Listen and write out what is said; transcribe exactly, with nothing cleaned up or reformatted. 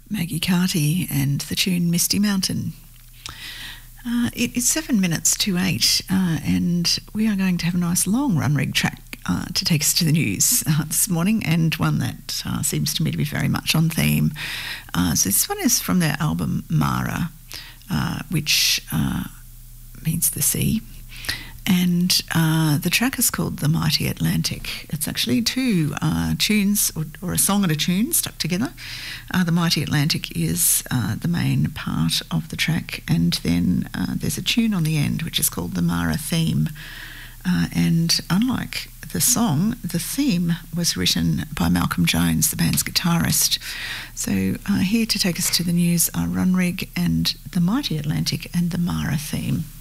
Maggie Carty and the tune Misty Mountain. Uh, it, it's seven minutes to eight uh, and we are going to have a nice long run rig track uh, to take us to the news uh, this morning, and one that uh, seems to me to be very much on theme. Uh, so this one is from their album Mara, uh, which uh, means the sea. And uh, the track is called The Mighty Atlantic. It's actually two uh, tunes, or, or a song and a tune stuck together. Uh, the Mighty Atlantic is uh, the main part of the track, and then uh, there's a tune on the end which is called the Mara Theme. Uh, and unlike the song, the theme was written by Malcolm Jones, the band's guitarist. So uh, here to take us to the news are Run Rig and The Mighty Atlantic and the Mara Theme.